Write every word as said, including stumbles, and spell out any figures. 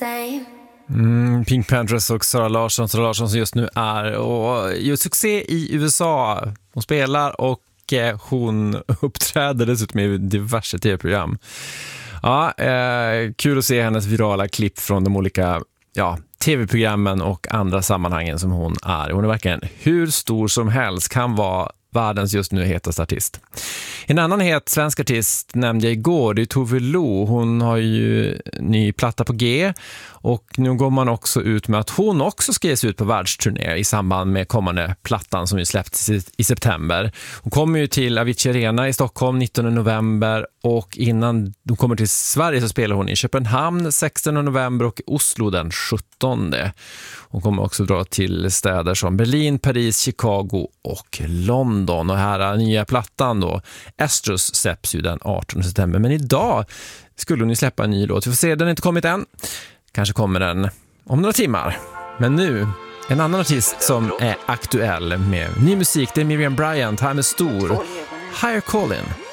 same. Mm, Pink Panthers och Sara Larsson. Sara Larsson som just nu är och gör succé i U S A. Hon spelar och eh, hon uppträder dessutom i diverse tv-program. Ja, eh, kul att se hennes virala klipp från de olika ja, tv-programmen och andra sammanhangen som hon är. Hon är verkligen hur stor som helst, kan vara världens just nu hetaste artist. En annan het svensk artist nämnde jag igår, det är Tove Lo. Hon har ju ny platta på G och nu går man också ut med att hon också ska ges ut på världsturné i samband med kommande plattan som ju släppts i september. Hon kommer ju till Avicii Arena i Stockholm nittonde november och innan hon kommer till Sverige så spelar hon i Köpenhamn sextonde november och i Oslo den sjuttonde. Hon kommer också dra till städer som Berlin, Paris, Chicago och London. Och här är nya plattan då. Astros släpps ju den artonde september. Men idag skulle hon ju släppa en ny låt. Vi får se, den har inte kommit än. Kanske kommer den om några timmar. Men nu, en annan artist som är aktuell med ny musik. Det är Miriam Bryant. Här med stor Higher Calling.